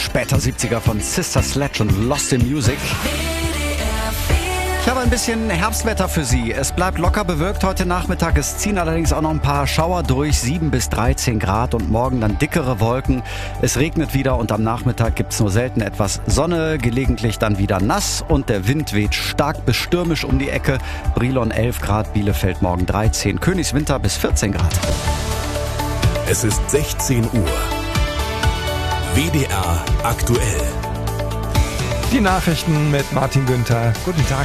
später 70er von Sister Sledge und Lost in Music. Ich habe ein bisschen Herbstwetter für Sie. Es bleibt locker bewölkt heute Nachmittag. Es ziehen allerdings auch noch ein paar Schauer durch, 7 bis 13 Grad und morgen dann dickere Wolken. Es regnet wieder und am Nachmittag gibt es nur selten etwas Sonne, gelegentlich dann wieder nass und der Wind weht stark bis stürmisch um die Ecke. Brilon 11 Grad, Bielefeld morgen 13, Königswinter bis 14 Grad. Es ist 16 Uhr. WDR aktuell. Die Nachrichten mit Martin Günther. Guten Tag.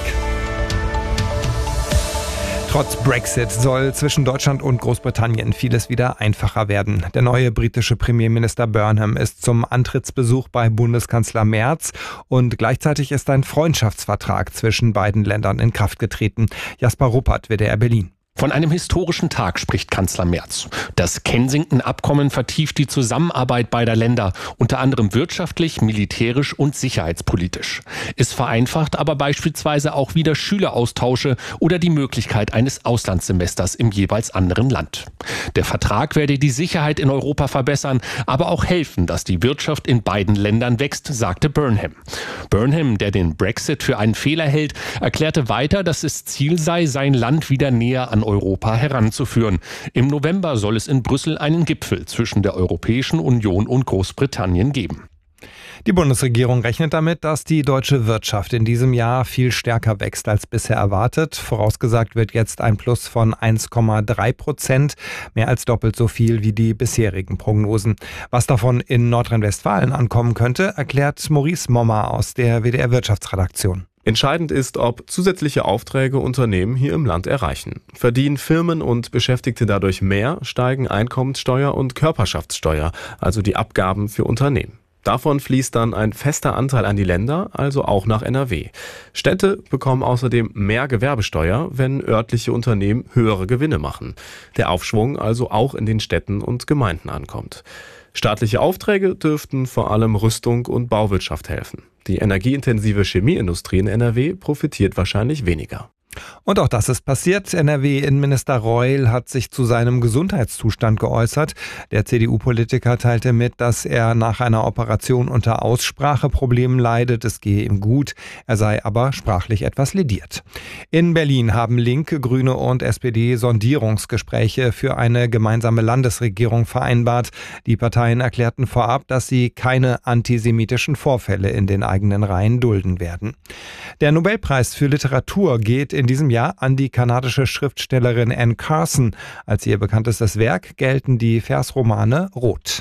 Trotz Brexit soll zwischen Deutschland und Großbritannien vieles wieder einfacher werden. Der neue britische Premierminister Burnham ist zum Antrittsbesuch bei Bundeskanzler Merz und gleichzeitig ist ein Freundschaftsvertrag zwischen beiden Ländern in Kraft getreten. Jasper Ruppert, WDR Berlin. Von einem historischen Tag spricht Kanzler Merz. Das Kensington-Abkommen vertieft die Zusammenarbeit beider Länder, unter anderem wirtschaftlich, militärisch und sicherheitspolitisch. Es vereinfacht aber beispielsweise auch wieder Schüleraustausche oder die Möglichkeit eines Auslandssemesters im jeweils anderen Land. Der Vertrag werde die Sicherheit in Europa verbessern, aber auch helfen, dass die Wirtschaft in beiden Ländern wächst, sagte Burnham. Burnham, der den Brexit für einen Fehler hält, erklärte weiter, dass es Ziel sei, sein Land wieder näher an Europa heranzuführen. Im November soll es in Brüssel einen Gipfel zwischen der Europäischen Union und Großbritannien geben. Die Bundesregierung rechnet damit, dass die deutsche Wirtschaft in diesem Jahr viel stärker wächst als bisher erwartet. Vorausgesagt wird jetzt ein Plus von 1,3%, mehr als doppelt so viel wie die bisherigen Prognosen. Was davon in Nordrhein-Westfalen ankommen könnte, erklärt Maurice Mommer aus der WDR Wirtschaftsredaktion. Entscheidend ist, ob zusätzliche Aufträge Unternehmen hier im Land erreichen. Verdienen Firmen und Beschäftigte dadurch mehr, steigen Einkommenssteuer und Körperschaftssteuer, also die Abgaben für Unternehmen. Davon fließt dann ein fester Anteil an die Länder, also auch nach NRW. Städte bekommen außerdem mehr Gewerbesteuer, wenn örtliche Unternehmen höhere Gewinne machen. Der Aufschwung also auch in den Städten und Gemeinden ankommt. Staatliche Aufträge dürften vor allem Rüstung und Bauwirtschaft helfen. Die energieintensive Chemieindustrie in NRW profitiert wahrscheinlich weniger. Und auch das ist passiert. NRW-Innenminister Reul hat sich zu seinem Gesundheitszustand geäußert. Der CDU-Politiker teilte mit, dass er nach einer Operation unter Ausspracheproblemen leidet. Es gehe ihm gut, er sei aber sprachlich etwas lediert. In Berlin haben Linke, Grüne und SPD Sondierungsgespräche für eine gemeinsame Landesregierung vereinbart. Die Parteien erklärten vorab, dass sie keine antisemitischen Vorfälle in den eigenen Reihen dulden werden. Der Nobelpreis für Literatur geht in diesem Jahr an die kanadische Schriftstellerin Anne Carson. Als ihr bekanntestes Werk gelten die Versromane Rot.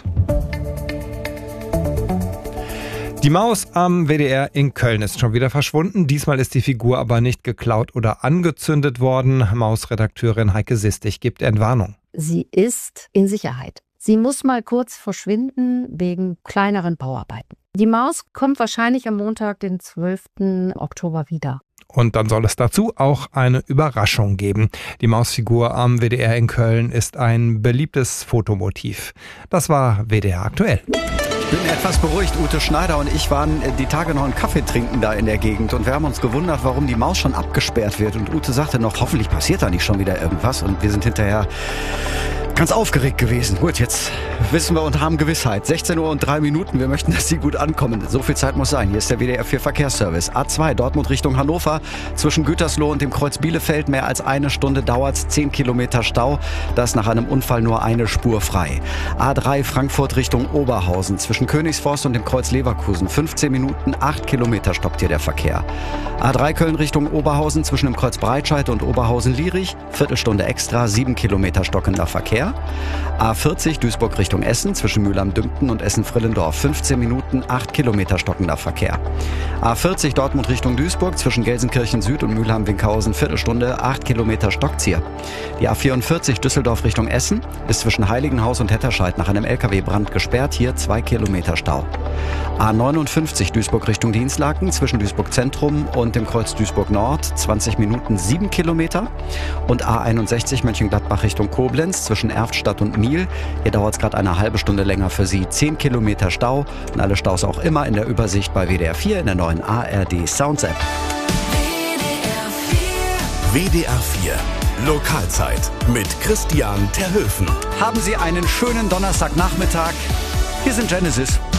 Die Maus am WDR in Köln ist schon wieder verschwunden. Diesmal ist die Figur aber nicht geklaut oder angezündet worden. Maus-Redakteurin Heike Sistich gibt Entwarnung. Sie ist in Sicherheit. Sie muss mal kurz verschwinden wegen kleineren Bauarbeiten. Die Maus kommt wahrscheinlich am Montag, den 12. Oktober wieder. Und dann soll es dazu auch eine Überraschung geben. Die Mausfigur am WDR in Köln ist ein beliebtes Fotomotiv. Das war WDR aktuell. Ich bin etwas beruhigt. Ute Schneider und ich waren die Tage noch einen Kaffee trinken da in der Gegend und wir haben uns gewundert, warum die Maus schon abgesperrt wird. Und Ute sagte noch, hoffentlich passiert da nicht schon wieder irgendwas. Und wir sind hinterher ganz aufgeregt gewesen. Gut, jetzt wissen wir und haben Gewissheit. 16 Uhr und 3 Minuten. Wir möchten, dass Sie gut ankommen. So viel Zeit muss sein. Hier ist der WDR 4 Verkehrsservice. A2 Dortmund Richtung Hannover. Zwischen Gütersloh und dem Kreuz Bielefeld mehr als eine Stunde dauert's. 10 Kilometer Stau. Da ist nach einem Unfall nur eine Spur frei. A3 Frankfurt Richtung Oberhausen. Zwischen Königsforst und dem Kreuz Leverkusen. 15 Minuten, 8 Kilometer stoppt hier der Verkehr. A3 Köln Richtung Oberhausen. Zwischen dem Kreuz Breitscheid und Oberhausen-Lierich. Viertelstunde extra, 7 Kilometer stockender Verkehr. A40 Duisburg Richtung Essen zwischen Mühlheim-Dümpten und Essen-Frillendorf 15 Minuten, 8 Kilometer stockender Verkehr. A40 Dortmund Richtung Duisburg zwischen Gelsenkirchen Süd und Mülheim-Winkhausen Viertelstunde, 8 Kilometer Stockts hier. Die A44 Düsseldorf Richtung Essen ist zwischen Heiligenhaus und Hetterscheid nach einem LKW-Brand gesperrt, hier 2 Kilometer Stau. A59 Duisburg Richtung Dinslaken zwischen Duisburg Zentrum und dem Kreuz Duisburg Nord 20 Minuten, 7 Kilometer. Und A61 Mönchengladbach Richtung Koblenz zwischen Erftstadt und Miel. Hier dauert es gerade eine halbe Stunde länger für Sie. 10 Kilometer Stau und alle Staus auch immer in der Übersicht bei WDR 4 in der neuen ARD Sounds App. WDR 4 Lokalzeit mit Christian Terhöfen. Haben Sie einen schönen Donnerstagnachmittag. Hier sind Genesis.